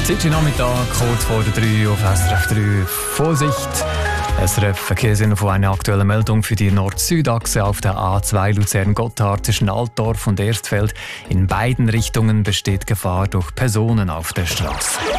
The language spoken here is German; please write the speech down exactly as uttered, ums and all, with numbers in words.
siebzehn Nachmittag, kurz vor der drei auf S R F drei. Vorsicht! S R F Verkehrsinfo, eine aktuelle Meldung für die Nord-Süd-Achse auf der A zwei Luzern-Gotthard zwischen Altdorf und Erstfeld. In beiden Richtungen besteht Gefahr durch Personen auf der Straße.